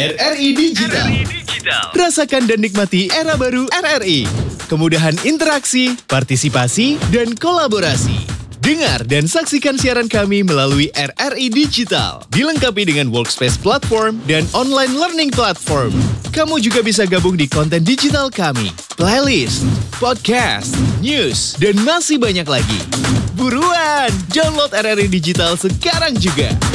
RRI Digital. Rasakan dan nikmati era baru RRI. Kemudahan interaksi, partisipasi, dan kolaborasi. Dengar dan saksikan siaran kami melalui RRI Digital. Dilengkapi dengan workspace platform dan online learning platform. Kamu juga bisa gabung di konten digital kami, playlist, podcast, news, dan masih banyak lagi. Buruan, download RRI Digital sekarang juga.